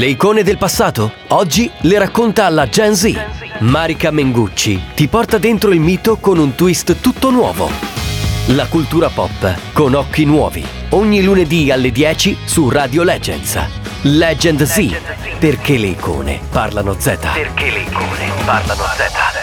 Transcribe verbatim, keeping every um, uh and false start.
Le icone del passato? Oggi le racconta alla Gen Z. Marika Mengucci ti porta dentro il mito con un twist tutto nuovo. La cultura pop con occhi nuovi. Ogni lunedì alle dieci su Radio Legends. Legend Z. Perché le icone parlano Z. Perché le icone parlano Z.